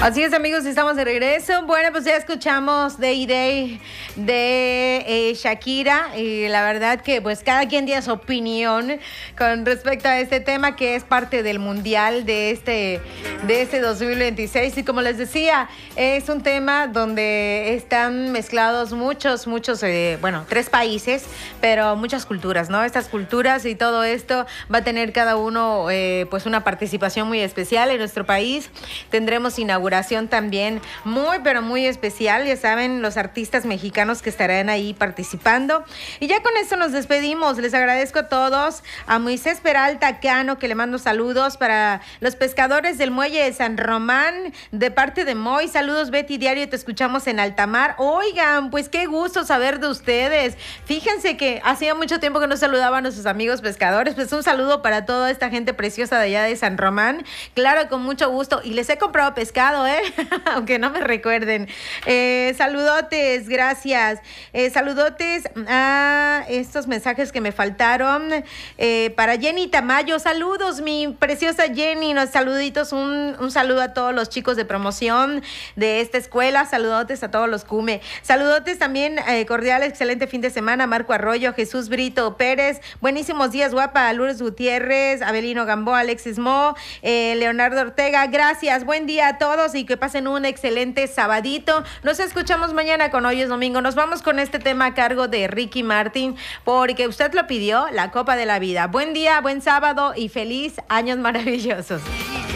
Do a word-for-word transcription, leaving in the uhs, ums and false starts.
Así es, amigos, estamos de regreso. Bueno, pues ya escuchamos Day Day de eh, Shakira y la verdad que pues cada quien tiene su opinión con respecto a este tema que es parte del mundial de este, de este dos mil veintiséis y como les decía, es un tema donde están mezclados muchos, muchos, eh, bueno, tres países, pero muchas culturas, ¿no? Estas culturas y todo esto va a tener cada uno eh, pues una participación muy especial en nuestro país. Tendremos inauguración también muy, pero muy especial. Ya saben, los artistas mexicanos que estarán ahí participando. Y ya con esto nos despedimos. Les agradezco a todos. A Moisés Peralta Cano, que le mando saludos para los pescadores del muelle de San Román, de parte de Moy. Saludos, Betty Diario, te escuchamos en Altamar. Oigan, pues qué gusto saber de ustedes. Fíjense que hacía mucho tiempo que no saludaban a nuestros amigos pescadores. Pues un saludo para toda esta gente preciosa de allá de San Román. Claro, con mucho gusto. Y les he comprado pescado, ¿eh? Aunque no me recuerden. Eh, saludotes, gracias. Eh, saludotes a estos mensajes que me faltaron. Eh, para Jenny Tamayo, saludos, mi preciosa Jenny. Unos saluditos, un, un saludo a todos los chicos de promoción de esta escuela. Saludotes a todos los Cume. Saludotes también, eh, cordial, excelente fin de semana. Marco Arroyo, Jesús Brito Pérez. Buenísimos días, guapa. Lourdes Gutiérrez, Abelino Gamboa, Alexis Mo, eh, Leonardo Ortega. Gracias. Buen día a todos y que pasen un excelente sabadito. Nos escuchamos mañana con Hoy es Domingo. Nos vamos con este tema a cargo de Ricky Martin, porque usted lo pidió, la Copa de la Vida. Buen día, buen sábado y feliz años maravillosos.